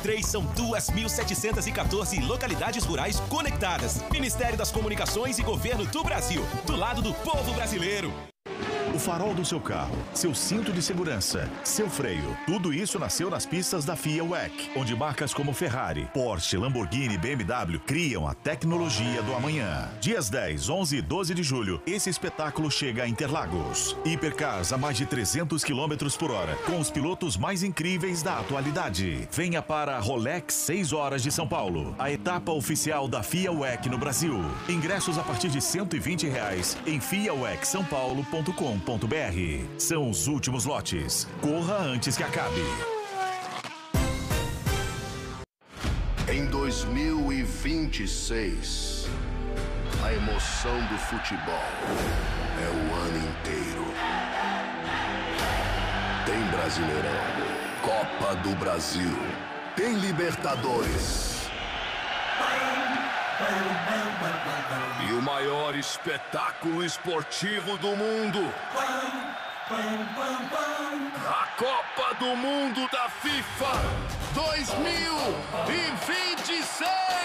3 são 2.714 localidades rurais conectadas. Ministério das Comunicações e Governo do Brasil. Do lado do povo brasileiro. O farol do seu carro, seu cinto de segurança, seu freio, tudo isso nasceu nas pistas da FIA WEC, onde marcas como Ferrari, Porsche, Lamborghini e BMW criam a tecnologia do amanhã. Dias 10, 11 e 12 de julho, esse espetáculo chega a Interlagos. Hipercars a mais de 300 km por hora, com os pilotos mais incríveis da atualidade. Venha para a Rolex 6 horas de São Paulo, a etapa oficial da FIA WEC no Brasil. Ingressos a partir de R$120 em fiawecsaopaulo.com.br. São os últimos lotes. Corra antes que acabe. Em 2026, a emoção do futebol é o ano inteiro. Tem Brasileirão, Copa do Brasil, tem Libertadores. E o maior espetáculo esportivo do mundo. A Copa do Mundo da FIFA 2026.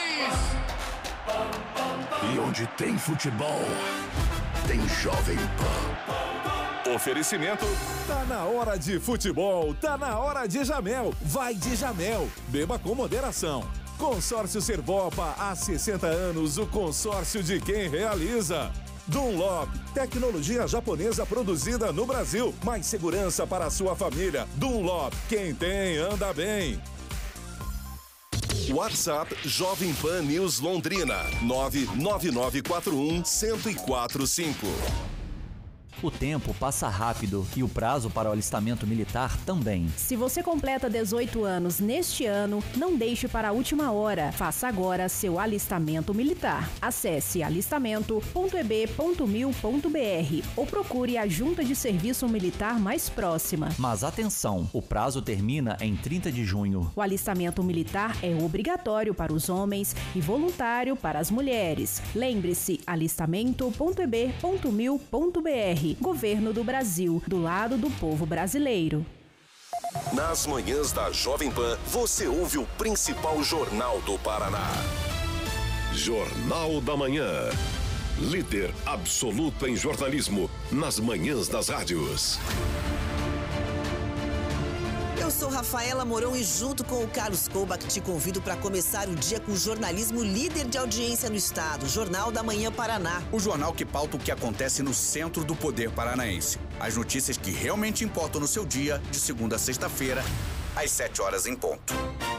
E onde tem futebol, tem Jovem Pan. Oferecimento. Tá na hora de futebol, tá na hora de Jamel. Vai de Jamel. Beba com moderação. Consórcio Servopa, há 60 anos, o consórcio de quem realiza. Dunlop, tecnologia japonesa produzida no Brasil, mais segurança para a sua família. Dunlop, quem tem, anda bem. WhatsApp Jovem Pan News Londrina, 99941-1045. O tempo passa rápido e o prazo para o alistamento militar também. Se você completa 18 anos neste ano, não deixe para a última hora. Faça agora seu alistamento militar. Acesse alistamento.eb.mil.br ou procure a Junta de Serviço Militar mais próxima. Mas atenção, o prazo termina em 30 de junho. O alistamento militar é obrigatório para os homens e voluntário para as mulheres. Lembre-se, alistamento.eb.mil.br. Governo do Brasil, do lado do povo brasileiro. Nas manhãs da Jovem Pan, você ouve o principal jornal do Paraná. Jornal da Manhã. Líder absoluto em jornalismo nas manhãs das rádios. Eu sou Rafaela Mourão e junto com o Carlos Koubach te convido para começar o dia com o jornalismo líder de audiência no estado, Jornal da Manhã Paraná. O jornal que pauta o que acontece no centro do poder paranaense. As notícias que realmente importam no seu dia, de segunda a sexta-feira, às 7 horas em ponto.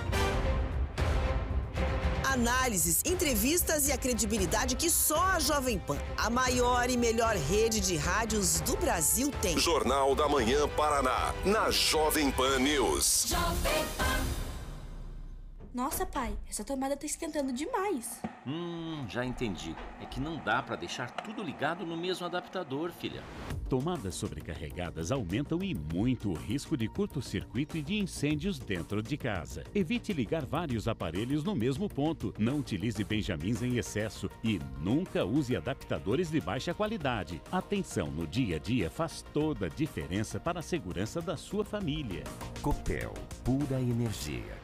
Análises, entrevistas e a credibilidade que só a Jovem Pan, a maior e melhor rede de rádios do Brasil, tem. Jornal da Manhã Paraná, na Jovem Pan News. Jovem Pan. Nossa, pai, essa tomada tá esquentando demais. Já entendi. É que não dá pra deixar tudo ligado no mesmo adaptador, filha. Tomadas sobrecarregadas aumentam e muito o risco de curto-circuito e de incêndios dentro de casa. Evite ligar vários aparelhos no mesmo ponto. Não utilize benjamins em excesso e nunca use adaptadores de baixa qualidade. Atenção no dia a dia faz toda a diferença para a segurança da sua família. Copel, pura energia.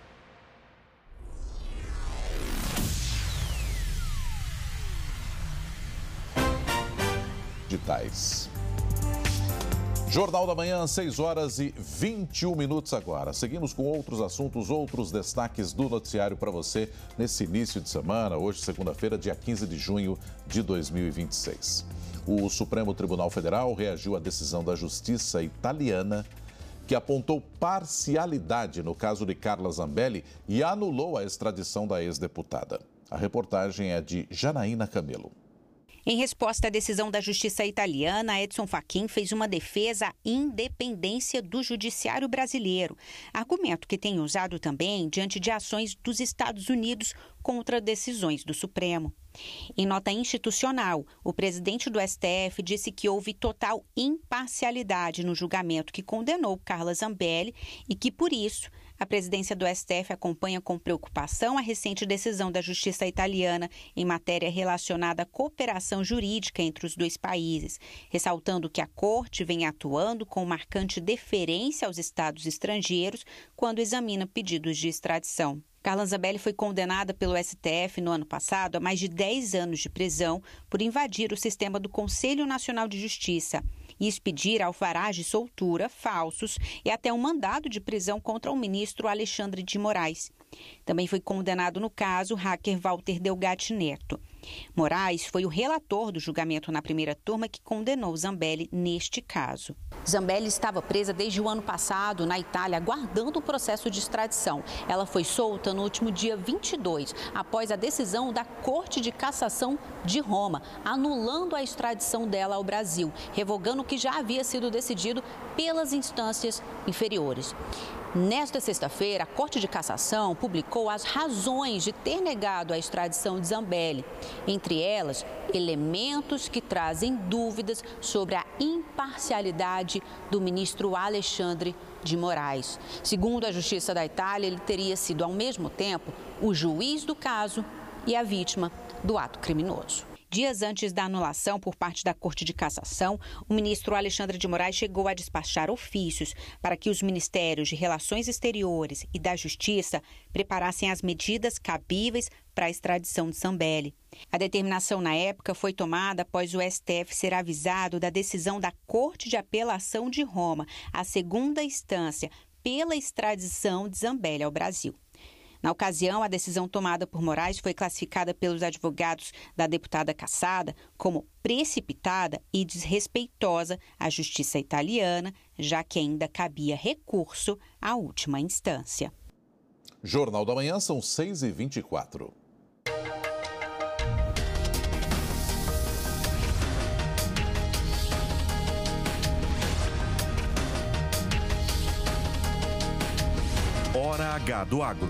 Digitais. Jornal da Manhã, 6 horas e 21 minutos agora. Seguimos com outros assuntos, outros destaques do noticiário para você nesse início de semana, hoje, segunda-feira, dia 15 de junho de 2026. O Supremo Tribunal Federal reagiu à decisão da Justiça italiana que apontou parcialidade no caso de Carla Zambelli e anulou a extradição da ex-deputada. A reportagem é de Janaína Camelo. Em resposta à decisão da Justiça italiana, Edson Fachin fez uma defesa à independência do judiciário brasileiro, argumento que tem usado também diante de ações dos Estados Unidos contra decisões do Supremo. Em nota institucional, o presidente do STF disse que houve total imparcialidade no julgamento que condenou Carla Zambelli e que, por isso, A presidência do STF acompanha com preocupação a recente decisão da Justiça italiana em matéria relacionada à cooperação jurídica entre os dois países, ressaltando que a Corte vem atuando com marcante deferência aos estados estrangeiros quando examina pedidos de extradição. Carla Zambelli foi condenada pelo STF no ano passado a mais de 10 anos de prisão por invadir o sistema do Conselho Nacional de Justiça e expedir alvarás de soltura falsos e até um mandado de prisão contra o ministro Alexandre de Moraes. Também foi condenado no caso o hacker Walter Delgatti Neto. Moraes foi o relator do julgamento na primeira turma que condenou Zambelli neste caso. Zambelli estava presa desde o ano passado na Itália, aguardando o processo de extradição. Ela foi solta no último dia 22, após a decisão da Corte de Cassação de Roma, anulando a extradição dela ao Brasil, revogando o que já havia sido decidido pelas instâncias inferiores. Nesta sexta-feira, a Corte de Cassação publicou as razões de ter negado a extradição de Zambelli. Entre elas, elementos que trazem dúvidas sobre a imparcialidade do ministro Alexandre de Moraes. Segundo a Justiça da Itália, ele teria sido, ao mesmo tempo, o juiz do caso e a vítima do ato criminoso. Dias antes da anulação por parte da Corte de Cassação, o ministro Alexandre de Moraes chegou a despachar ofícios para que os ministérios de Relações Exteriores e da Justiça preparassem as medidas cabíveis para a extradição de Zambelli. A determinação na época foi tomada após o STF ser avisado da decisão da Corte de Apelação de Roma, a segunda instância, pela extradição de Zambelli ao Brasil. Na ocasião, a decisão tomada por Moraes foi classificada pelos advogados da deputada cassada como precipitada e desrespeitosa à justiça italiana, já que ainda cabia recurso à última instância. Jornal da Manhã, são 6h24. Hora H do Agro.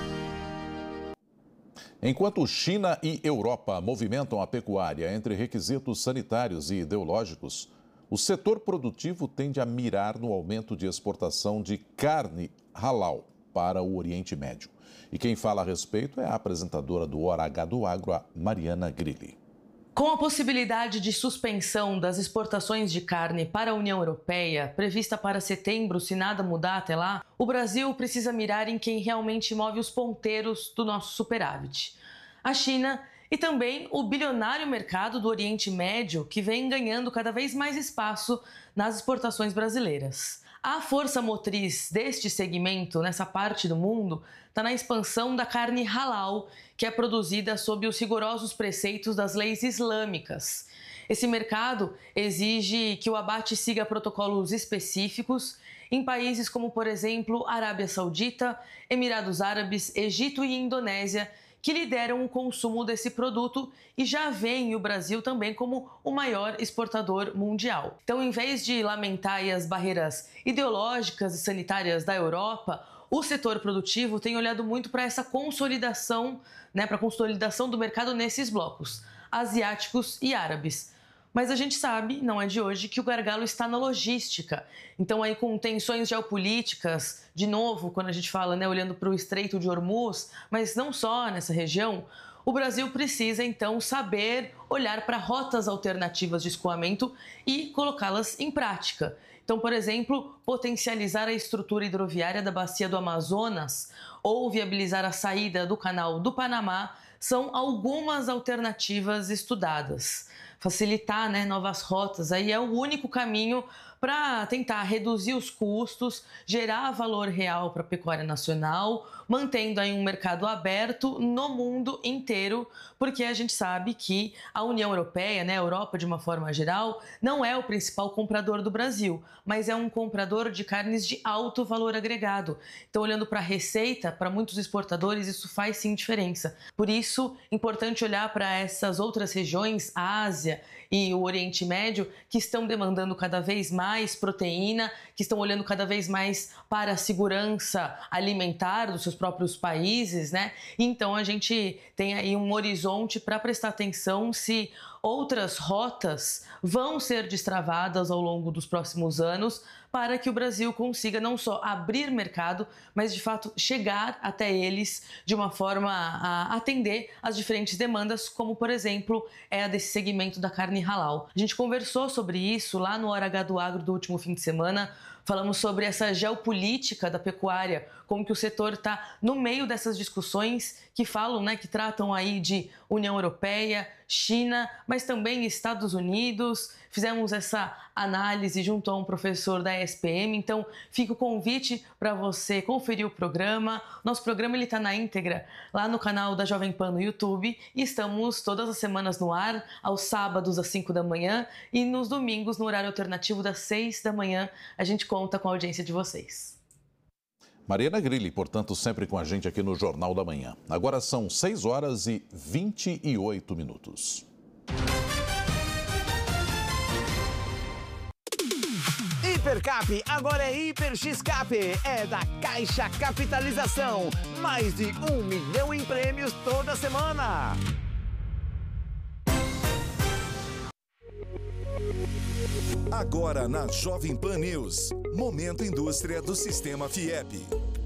Enquanto China e Europa movimentam a pecuária entre requisitos sanitários e ideológicos, o setor produtivo tende a mirar no aumento de exportação de carne halal para o Oriente Médio. E quem fala a respeito é a apresentadora do Hora H do Agro, a Mariana Grilli. Com a possibilidade de suspensão das exportações de carne para a União Europeia, prevista para setembro, se nada mudar até lá, o Brasil precisa mirar em quem realmente move os ponteiros do nosso superávit. A China e também o bilionário mercado do Oriente Médio, que vem ganhando cada vez mais espaço nas exportações brasileiras. A força motriz deste segmento, nessa parte do mundo, está na expansão da carne halal, que é produzida sob os rigorosos preceitos das leis islâmicas. Esse mercado exige que o abate siga protocolos específicos em países como, por exemplo, Arábia Saudita, Emirados Árabes, Egito e Indonésia, que lideram o consumo desse produto e já veem o Brasil também como o maior exportador mundial. Então, em vez de lamentar as barreiras ideológicas e sanitárias da Europa, o setor produtivo tem olhado muito para essa consolidação, para a consolidação do mercado nesses blocos, asiáticos e árabes. Mas a gente sabe, não é de hoje, que o gargalo está na logística. Então, aí com tensões geopolíticas, de novo, quando a gente fala, olhando para o Estreito de Hormuz, mas não só nessa região, o Brasil precisa, então, saber olhar para rotas alternativas de escoamento e colocá-las em prática. Então, por exemplo, potencializar a estrutura hidroviária da Bacia do Amazonas ou viabilizar a saída do Canal do Panamá são algumas alternativas estudadas. Facilitar novas rotas aí é o único caminho para tentar reduzir os custos, gerar valor real para a pecuária nacional, mantendo aí um mercado aberto no mundo inteiro, porque a gente sabe que a União Europeia, a Europa de uma forma geral, não é o principal comprador do Brasil, mas é um comprador de carnes de alto valor agregado. Então, olhando para a receita, para muitos exportadores, isso faz sim diferença. Por isso, é importante olhar para essas outras regiões, a Ásia e o Oriente Médio, que estão demandando cada vez mais proteína, que estão olhando cada vez mais para a segurança alimentar dos seus próprios países, Então a gente tem aí um horizonte para prestar atenção se outras rotas vão ser destravadas ao longo dos próximos anos para que o Brasil consiga não só abrir mercado, mas de fato chegar até eles de uma forma a atender às diferentes demandas, como por exemplo é a desse segmento da carne halal. A gente conversou sobre isso lá no Hora H do Agro do último fim de semana. Falamos sobre essa geopolítica da pecuária, como que o setor está no meio dessas discussões que falam, que tratam aí de União Europeia, China, mas também Estados Unidos. Fizemos essa análise junto a um professor da ESPM, então fica o convite para você conferir o programa. Nosso programa está na íntegra lá no canal da Jovem Pan no YouTube e estamos todas as semanas no ar, aos sábados às 5 da manhã e nos domingos no horário alternativo das 6 da manhã. A gente conta com a audiência de vocês. Mariana Grilli, portanto, sempre com a gente aqui no Jornal da Manhã. Agora são 6 horas e 28 minutos. Hipercap agora é Hiper X-Cap, é da Caixa Capitalização. Mais de 1 milhão em prêmios toda semana. Agora na Jovem Pan News, Momento Indústria do Sistema FIEP.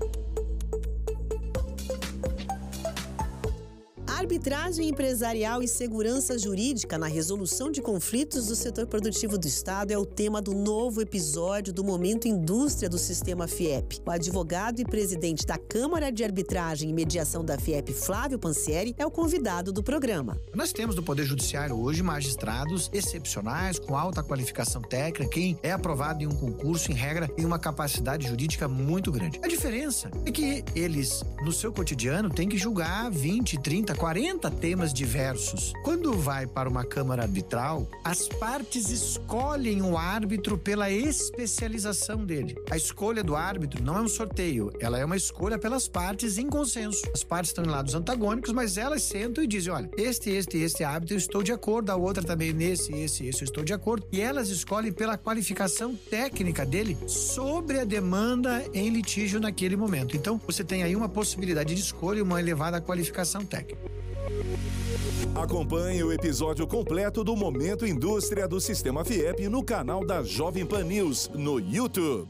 Arbitragem empresarial e segurança jurídica na resolução de conflitos do setor produtivo do Estado é o tema do novo episódio do Momento Indústria do Sistema FIEP. O advogado e presidente da Câmara de Arbitragem e Mediação da FIEP, Flávio Pansieri, é o convidado do programa. Nós temos no Poder Judiciário hoje magistrados excepcionais, com alta qualificação técnica, quem é aprovado em um concurso, em regra, tem uma capacidade jurídica muito grande. A diferença é que eles, no seu cotidiano, têm que julgar 20, 30, 40 temas diversos. Quando vai para uma câmara arbitral, as partes escolhem o árbitro pela especialização dele. A escolha do árbitro não é um sorteio, ela é uma escolha pelas partes em consenso. As partes estão em lados antagônicos, mas elas sentam e dizem, olha, este árbitro eu estou de acordo, a outra também esse eu estou de acordo. E elas escolhem pela qualificação técnica dele sobre a demanda em litígio naquele momento. Então, você tem aí uma possibilidade de escolha e uma elevada qualificação técnica. Acompanhe o episódio completo do Momento Indústria do Sistema FIEP no canal da Jovem Pan News no YouTube.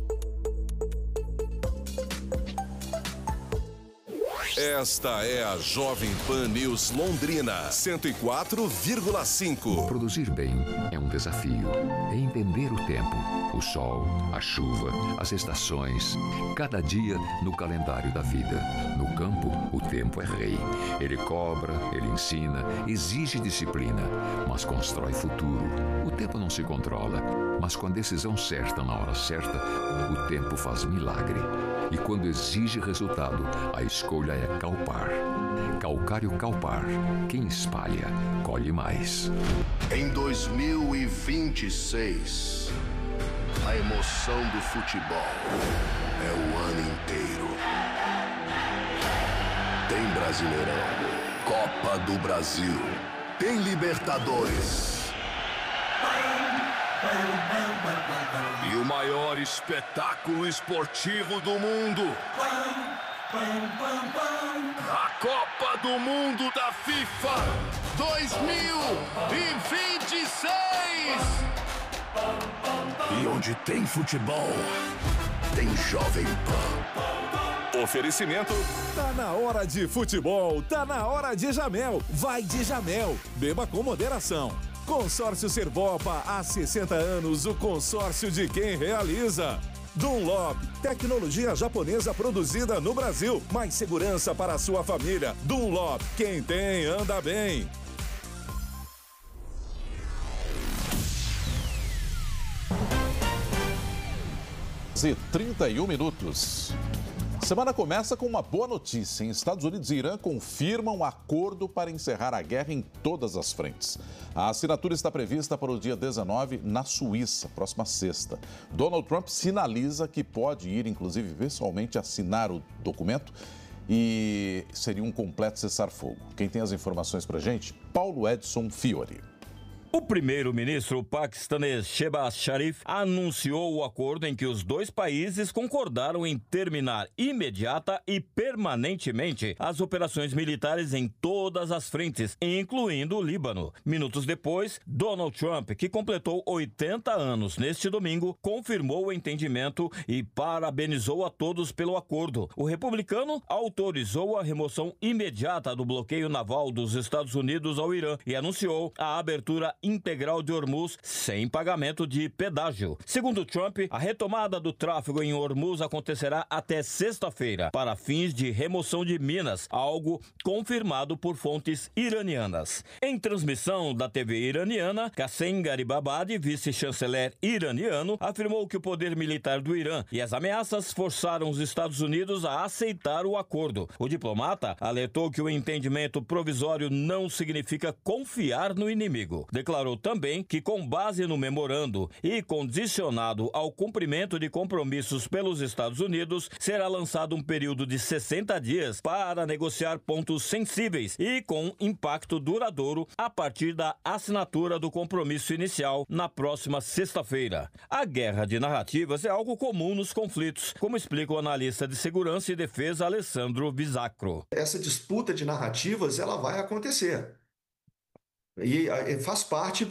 Esta é a Jovem Pan News Londrina, 104,5. Produzir bem é um desafio. É entender o tempo, o sol, a chuva, as estações, cada dia no calendário da vida. No campo, o tempo é rei. Ele cobra, ele ensina, exige disciplina, mas constrói futuro. O tempo não se controla, mas com a decisão certa na hora certa, o tempo faz milagre. E quando exige resultado, a escolha é Calpar. Calcário Calpar. Quem espalha, colhe mais. Em 2026, a emoção do futebol é o ano inteiro. Tem Brasileirão, Copa do Brasil, tem Libertadores. E o maior espetáculo esportivo do mundo. A Copa do Mundo da FIFA 2026. E onde tem futebol, tem Jovem Pan. Oferecimento. Tá na hora de futebol, tá na hora de Jamel. Vai de Jamel. Beba com moderação. Consórcio Servopa, há 60 anos, o consórcio de quem realiza. Dunlop, tecnologia japonesa produzida no Brasil, mais segurança para a sua família. Dunlop, quem tem, anda bem. E 31 minutos. Semana começa com uma boa notícia. Estados Unidos e Irã confirmam um acordo para encerrar a guerra em todas as frentes. A assinatura está prevista para o dia 19 na Suíça, próxima sexta. Donald Trump sinaliza que pode ir, inclusive, pessoalmente assinar o documento e seria um completo cessar-fogo. Quem tem as informações para a gente? Paulo Edson Fiore. O primeiro-ministro paquistanês Shehbaz Sharif anunciou o acordo em que os dois países concordaram em terminar imediata e permanentemente as operações militares em todas as frentes, incluindo o Líbano. Minutos depois, Donald Trump, que completou 80 anos neste domingo, confirmou o entendimento e parabenizou a todos pelo acordo. O republicano autorizou a remoção imediata do bloqueio naval dos Estados Unidos ao Irã e anunciou a abertura integral de Hormuz sem pagamento de pedágio. Segundo Trump, a retomada do tráfego em Hormuz acontecerá até sexta-feira para fins de remoção de minas, algo confirmado por fontes iranianas. Em transmissão da TV iraniana, Qassem Garibabadi, vice-chanceler iraniano, afirmou que o poder militar do Irã e as ameaças forçaram os Estados Unidos a aceitar o acordo. O diplomata alertou que o entendimento provisório não significa confiar no inimigo. Declarou também que, com base no memorando e condicionado ao cumprimento de compromissos pelos Estados Unidos, será lançado um período de 60 dias para negociar pontos sensíveis e com impacto duradouro a partir da assinatura do compromisso inicial na próxima sexta-feira. A guerra de narrativas é algo comum nos conflitos, como explica o analista de segurança e defesa Alessandro Bisacro. Essa disputa de narrativas ela vai acontecer. E faz parte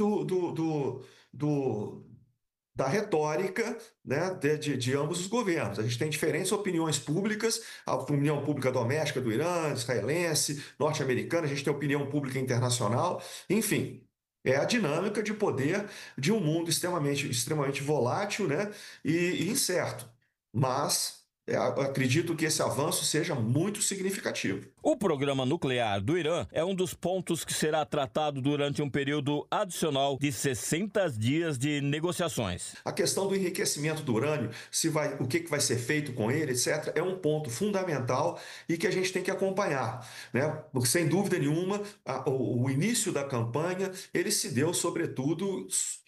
da retórica, né, de ambos os governos. A gente tem diferentes opiniões públicas, a opinião pública doméstica do Irã, israelense, norte-americana, a gente tem opinião pública internacional, enfim. É a dinâmica de poder de um mundo extremamente volátil, né, e incerto. Mas acredito que esse avanço seja muito significativo. O programa nuclear do Irã é um dos pontos que será tratado durante um período adicional de 60 dias de negociações. A questão do enriquecimento do urânio, o que vai ser feito com ele, etc., é um ponto fundamental e que a gente tem que acompanhar, né? Porque, sem dúvida nenhuma, o início da campanha ele se deu, sobretudo,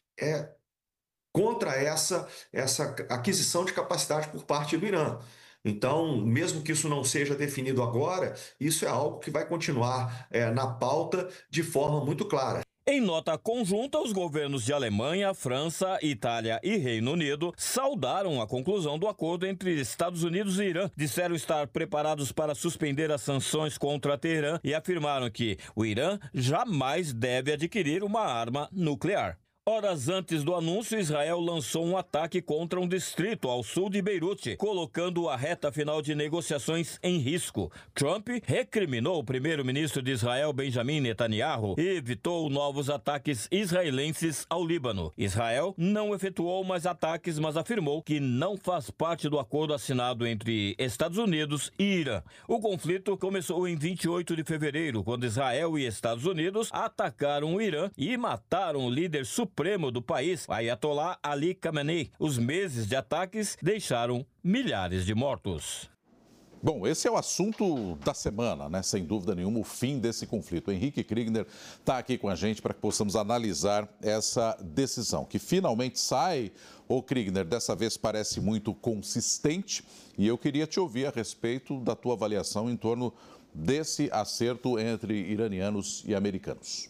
contra essa aquisição de capacidade por parte do Irã. Então, mesmo que isso não seja definido agora, isso é algo que vai continuar na pauta de forma muito clara. Em nota conjunta, os governos de Alemanha, França, Itália e Reino Unido saudaram a conclusão do acordo entre Estados Unidos e Irã. Disseram estar preparados para suspender as sanções contra Teherã e afirmaram que o Irã jamais deve adquirir uma arma nuclear. Horas antes do anúncio, Israel lançou um ataque contra um distrito ao sul de Beirute, colocando a reta final de negociações em risco. Trump recriminou o primeiro-ministro de Israel, Benjamin Netanyahu, e evitou novos ataques israelenses ao Líbano. Israel não efetuou mais ataques, mas afirmou que não faz parte do acordo assinado entre Estados Unidos e Irã. O conflito começou em 28 de fevereiro, quando Israel e Estados Unidos atacaram o Irã e mataram o líder supremo do país, Ayatollah Ali Khamenei. Os meses de ataques deixaram milhares de mortos. Bom, esse é o assunto da semana, né? Sem dúvida nenhuma, o fim desse conflito. O Henrique Kriegner está aqui com a gente para que possamos analisar essa decisão, que finalmente sai. O Kriegner, dessa vez parece muito consistente, e eu queria te ouvir a respeito da tua avaliação em torno desse acerto entre iranianos e americanos.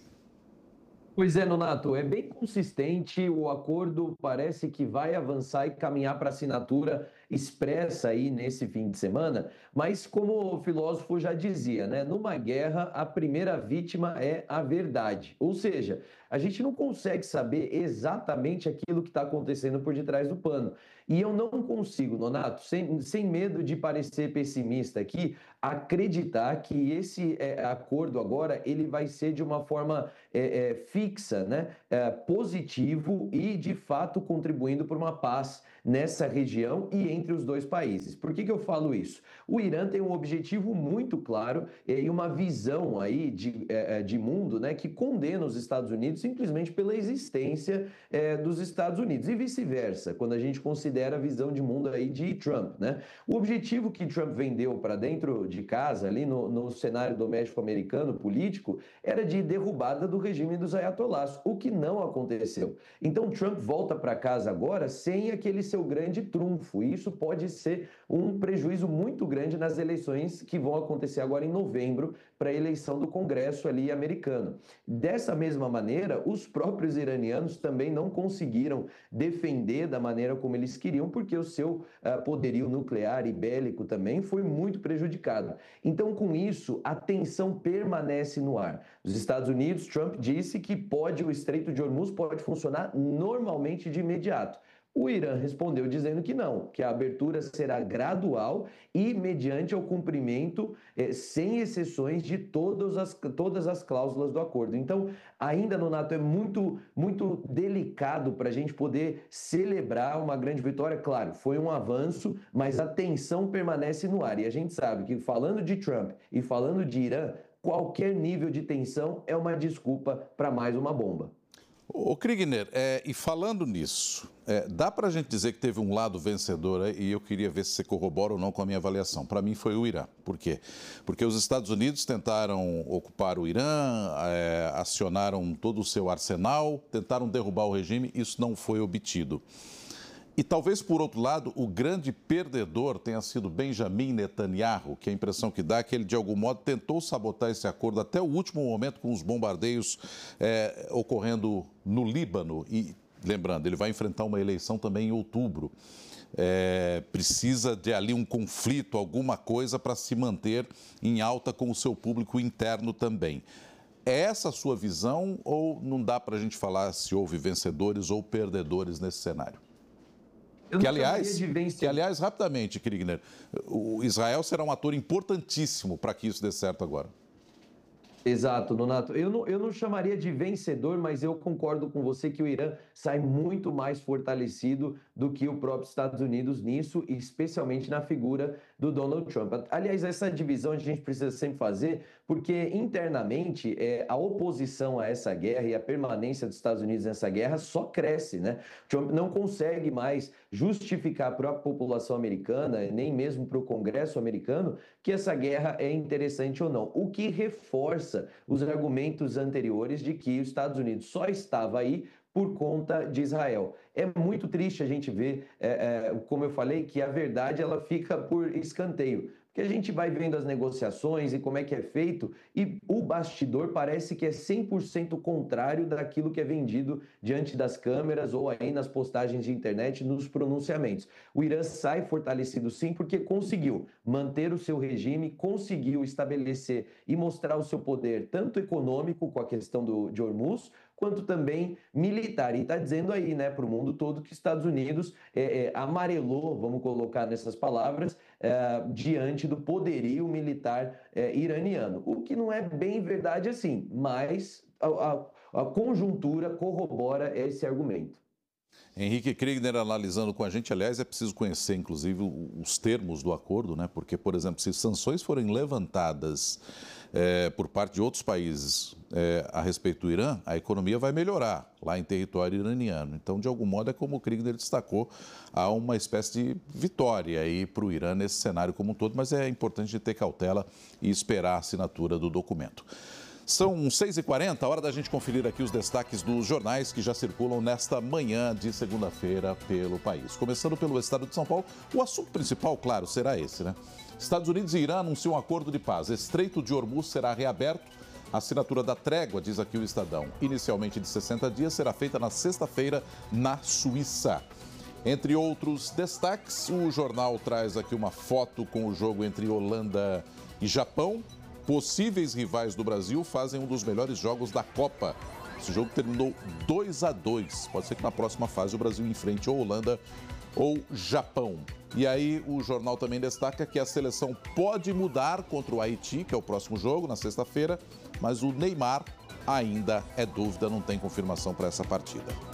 Pois é, Nonato, é bem consistente, o acordo parece que vai avançar e caminhar para assinatura expressa aí nesse fim de semana, mas como o filósofo já dizia, né, numa guerra a primeira vítima é a verdade, ou seja, a gente não consegue saber exatamente aquilo que está acontecendo por detrás do pano. E eu não consigo, Nonato, sem medo de parecer pessimista aqui, acreditar que esse acordo agora ele vai ser de uma forma fixa, né? Positivo e, de fato, contribuindo para uma paz nessa região e entre os dois países. Por que eu falo isso? O Irã tem um objetivo muito claro e uma visão aí de mundo, né, que condena os Estados Unidos simplesmente pela existência dos Estados Unidos e vice-versa, quando a gente considera a visão de mundo aí de Trump, né? O objetivo que Trump vendeu para dentro de casa, ali no cenário doméstico americano, político, era de derrubada do regime dos ayatollahs, o que não aconteceu. Então Trump volta para casa agora sem aquele seu grande trunfo. E isso pode ser um prejuízo muito grande nas eleições que vão acontecer agora em novembro para a eleição do Congresso ali americano. Dessa mesma maneira, os próprios iranianos também não conseguiram defender da maneira como eles queriam, porque o seu poderio nuclear e bélico também foi muito prejudicado. Então, com isso, a tensão permanece no ar. Os Estados Unidos, Trump disse que o Estreito de Hormuz pode funcionar normalmente de imediato. O Irã respondeu dizendo que não, que a abertura será gradual e mediante o cumprimento, sem exceções, de todas as cláusulas do acordo. Então, ainda no NATO é muito delicado para a gente poder celebrar uma grande vitória. Claro, foi um avanço, mas a tensão permanece no ar. E a gente sabe que, falando de Trump e falando de Irã, qualquer nível de tensão é uma desculpa para mais uma bomba. Ô Kriegner, e falando nisso, dá para a gente dizer que teve um lado vencedor e eu queria ver se você corrobora ou não com a minha avaliação. Para mim foi o Irã. Por quê? Porque os Estados Unidos tentaram ocupar o Irã, acionaram todo o seu arsenal, tentaram derrubar o regime, isso não foi obtido. E talvez, por outro lado, o grande perdedor tenha sido Benjamin Netanyahu, que a impressão que dá é que ele, de algum modo, tentou sabotar esse acordo até o último momento com os bombardeios ocorrendo no Líbano. E, lembrando, ele vai enfrentar uma eleição também em outubro. Precisa de ali um conflito, alguma coisa para se manter em alta com o seu público interno também. É essa a sua visão ou não dá para a gente falar se houve vencedores ou perdedores nesse cenário? Que aliás, rapidamente, Kriegner, o Israel será um ator importantíssimo para que isso dê certo agora. Exato, Nonato. Eu não chamaria de vencedor, mas eu concordo com você que o Irã sai muito mais fortalecido do que o próprio Estados Unidos nisso, especialmente na figura do Donald Trump. Aliás, essa divisão a gente precisa sempre fazer, porque internamente a oposição a essa guerra e a permanência dos Estados Unidos nessa guerra só cresce, né? Trump não consegue mais justificar para a população americana, nem mesmo para o Congresso americano, que essa guerra é interessante ou não. O que reforça os argumentos anteriores de que os Estados Unidos só estava aí por conta de Israel. É muito triste a gente ver, como eu falei, que a verdade ela fica por escanteio. Porque a gente vai vendo as negociações e como é que é feito, e o bastidor parece que é 100% contrário daquilo que é vendido diante das câmeras ou aí nas postagens de internet, nos pronunciamentos. O Irã sai fortalecido sim, porque conseguiu manter o seu regime, conseguiu estabelecer e mostrar o seu poder, tanto econômico, com a questão de Hormuz, quanto também militar. E está dizendo aí, né, para o mundo todo que Estados Unidos amarelou, vamos colocar nessas palavras, diante do poderio militar iraniano. O que não é bem verdade assim, mas a conjuntura corrobora esse argumento. Henrique Kriegner analisando com a gente, aliás, é preciso conhecer, inclusive, os termos do acordo, né? Porque, por exemplo, se sanções forem levantadas por parte de outros países a respeito do Irã, a economia vai melhorar lá em território iraniano. Então, de algum modo, é como o Kriegner destacou, há uma espécie de vitória aí para o Irã nesse cenário como um todo, mas é importante ter cautela e esperar a assinatura do documento. São 6h40, hora da gente conferir aqui os destaques dos jornais que já circulam nesta manhã de segunda-feira pelo país. Começando pelo estado de São Paulo, o assunto principal, claro, será esse, né? Estados Unidos e Irã anunciam um acordo de paz. Estreito de Hormuz será reaberto. A assinatura da trégua, diz aqui o Estadão, inicialmente de 60 dias, será feita na sexta-feira na Suíça. Entre outros destaques, o jornal traz aqui uma foto com o jogo entre Holanda e Japão. Possíveis rivais do Brasil fazem um dos melhores jogos da Copa. Esse jogo terminou 2-2. Pode ser que na próxima fase o Brasil enfrente ou Holanda ou Japão. E aí o jornal também destaca que a seleção pode mudar contra o Haiti, que é o próximo jogo, na sexta-feira, mas o Neymar ainda é dúvida, não tem confirmação para essa partida.